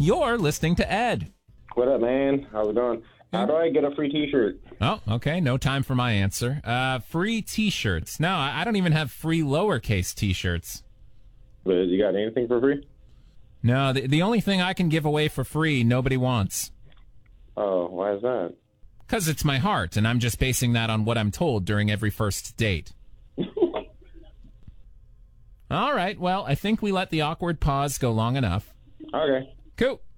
You're listening to Ed. What up, man? How's it going? How do I get a free T-shirt? Oh, okay. No time for my answer. Free T-shirts. No, I don't even have free lowercase T-shirts. But you got anything for free? No, the only thing I can give away for free, nobody wants. Oh, why is that? Because it's my heart, and I'm just basing that on what I'm told during every first date. All right, well, I think we let the awkward pause go long enough. Okay. Cool.